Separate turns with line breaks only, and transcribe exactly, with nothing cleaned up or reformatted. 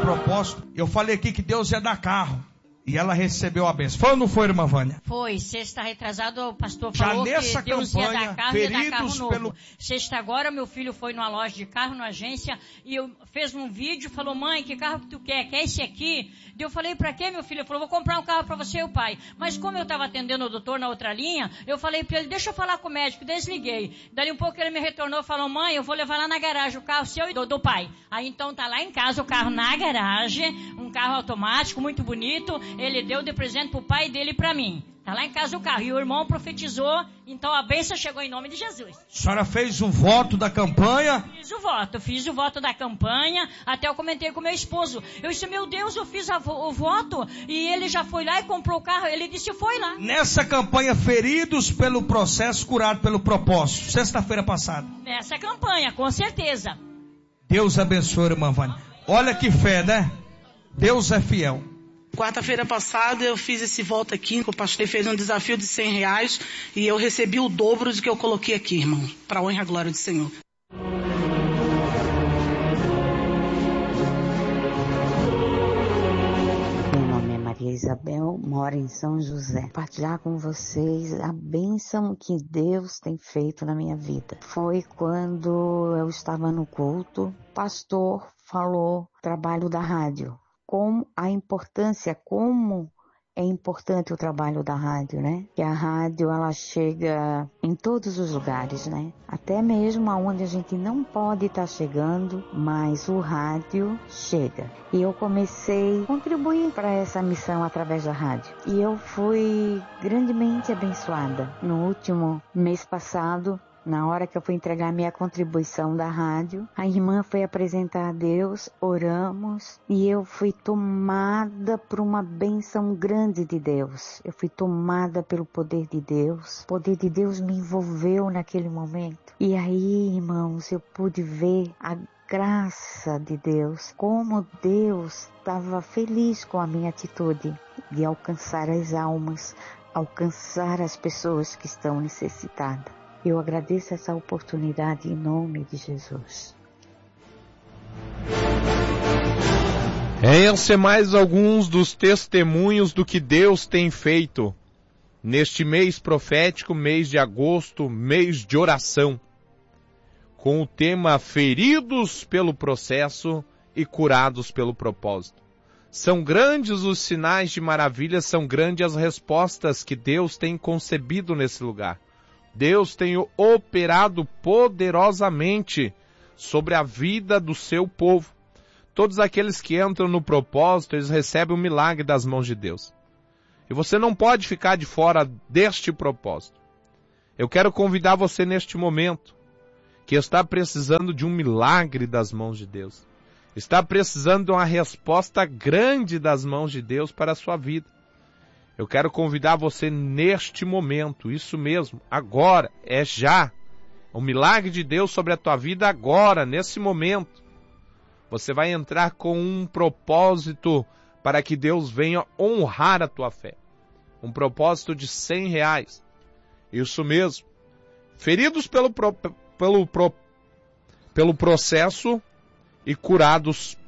propósito. Eu falei aqui que Deus ia dar carro. E ela recebeu a bênção. Foi ou não foi, irmã Vânia?
Foi. Sexta retrasado, o pastor
Já
falou
nessa
que Deus
campanha,
ia dar carro, ia dar carro novo.
Pelo...
Sexta agora, meu filho foi numa loja de carro, na agência, e eu, fez um vídeo, falou, mãe, que carro que tu quer? Quer esse aqui? E eu falei, pra quê, meu filho? Ele falou, vou comprar um carro pra você e o pai. Mas como eu estava atendendo o doutor na outra linha, eu falei pra ele, deixa eu falar com o médico, desliguei. Dali um pouco ele me retornou e falou, mãe, eu vou levar lá na garagem o carro seu e do, do pai. Aí então tá lá em casa o carro na garagem, um carro automático, muito bonito, ele deu de presente pro pai dele e pra mim. Tá lá em casa o carro. E o irmão profetizou, então a bênção chegou em nome de Jesus.
A senhora fez o voto da campanha?
Fiz o voto, fiz o voto da campanha, até eu comentei com meu esposo. Eu disse, meu Deus, eu fiz a, o voto, e ele já foi lá e comprou o carro. Ele disse, foi lá.
Nessa campanha, feridos pelo processo, curados pelo propósito, sexta-feira passada.
Nessa campanha, com certeza.
Deus abençoe, irmã Vânia. Olha que fé, né? Deus é fiel.
Quarta-feira passada eu fiz esse voto aqui, o pastor fez um desafio de cem reais e eu recebi o dobro do que eu coloquei aqui, irmão, para a honra e a glória do Senhor.
Meu nome é Maria Isabel, moro em São José. Compartilhar com vocês a bênção que Deus tem feito na minha vida. Foi quando eu estava no culto, o pastor falou do trabalho da rádio. Como a importância, como é importante o trabalho da rádio, né? Que a rádio, ela chega em todos os lugares, né? Até mesmo aonde a gente não pode estar chegando, mas o rádio chega. E eu comecei a contribuir para essa missão através da rádio. E eu fui grandemente abençoada. No último mês passado, na hora que eu fui entregar minha contribuição da rádio, a irmã foi apresentar a Deus, oramos, e eu fui tomada por uma bênção grande de Deus. Eu fui tomada pelo poder de Deus. O poder de Deus me envolveu naquele momento. E aí, irmãos, eu pude ver a graça de Deus, como Deus estava feliz com a minha atitude de alcançar as almas, alcançar as pessoas que estão necessitadas. Eu agradeço essa oportunidade em nome de Jesus.
Esses mais alguns dos testemunhos do que Deus tem feito neste mês profético, mês de agosto, mês de oração, com o tema feridos pelo processo e curados pelo propósito. São grandes os sinais de maravilha, são grandes as respostas que Deus tem concebido nesse lugar. Deus tem operado poderosamente sobre a vida do seu povo. Todos aqueles que entram no propósito, eles recebem o milagre das mãos de Deus. E você não pode ficar de fora deste propósito. Eu quero convidar você neste momento, que está precisando de um milagre das mãos de Deus. Está precisando de uma resposta grande das mãos de Deus para a sua vida. Eu quero convidar você neste momento, isso mesmo, agora, é já. O milagre de Deus sobre a tua vida agora, nesse momento. Você vai entrar com um propósito para que Deus venha honrar a tua fé. Um propósito de cem reais. Isso mesmo. Feridos pelo, pro, pelo, pro, pelo processo e curados